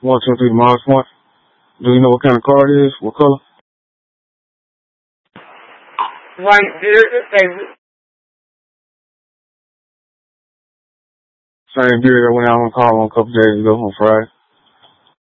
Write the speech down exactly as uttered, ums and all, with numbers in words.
One, two, three, Mars Point. Do you know what kind of car it is? What color? White beard, Same beard that went out on call on a couple days ago on Friday.